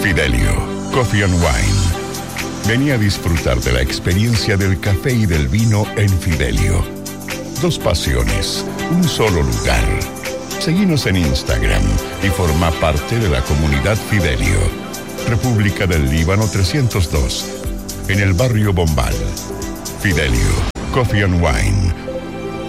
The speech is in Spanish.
Fidelio Coffee and Wine. Vení a disfrutar de la experiencia del café y del vino en Fidelio. Dos pasiones, un solo lugar. Seguinos en Instagram y forma parte de la comunidad Fidelio. República del Líbano 302, en el barrio Bombal. Fidelio Coffee and Wine.